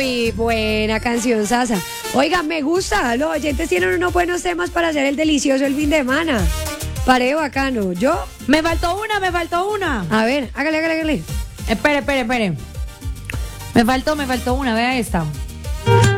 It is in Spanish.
Uy, buena canción, Sasa. Oiga, me gusta. Los oyentes tienen unos buenos temas para hacer el delicioso el fin de semana. Pareo bacano. ¿Yo? Me faltó una. A ver, hágale. Espere. Me faltó una, vea esta.